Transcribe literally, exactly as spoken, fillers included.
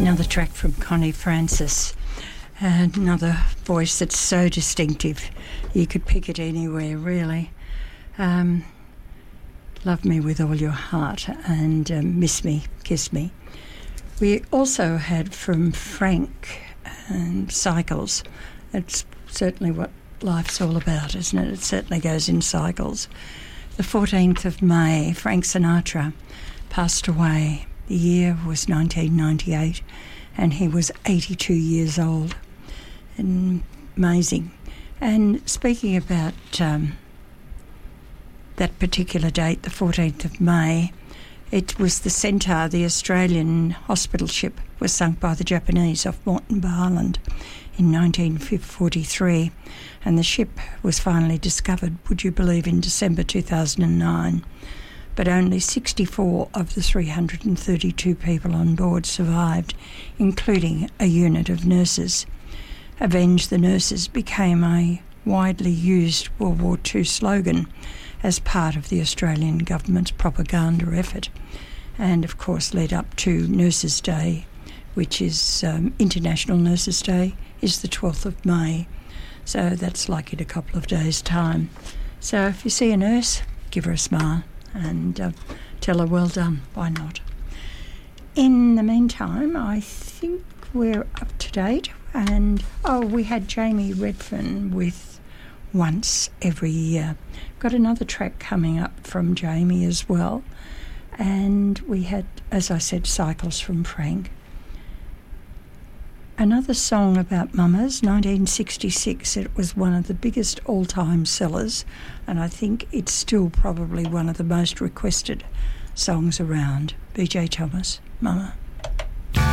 Another track from Connie Francis. Another voice that's so distinctive. You could pick it anywhere, really. Um, Love Me With All Your Heart and um, Miss Me, Kiss Me. We also had from Frank and Cycles. It's certainly what life's all about, isn't it? It certainly goes in cycles. The fourteenth of May, Frank Sinatra passed away. The year was nineteen ninety-eight and he was eighty-two years old. And amazing. And speaking about um, that particular date, the fourteenth of May, it was the Centaur, the Australian hospital ship, was sunk by the Japanese off Moreton Island in nineteen forty-three, and the ship was finally discovered, would you believe, in December two thousand nine. But only sixty-four of the three hundred thirty-two people on board survived, including a unit of nurses. Avenge the Nurses became a widely used World War Two slogan as part of the Australian government's propaganda effort, and of course led up to Nurses Day, which is um, International Nurses Day, is the twelfth of May. So that's like in a couple of days' time. So if you see a nurse, give her a smile and uh, tell her well done. Why not? In the meantime, I think we're up to date. And, oh, we had Jamie Redfern with Once Every Year. Got another track coming up from Jamie as well. And we had, as I said, Cycles from Frank. Another song about mamas, nineteen sixty-six. It was one of the biggest all-time sellers, and I think it's still probably one of the most requested songs around. B J Thomas, Mama.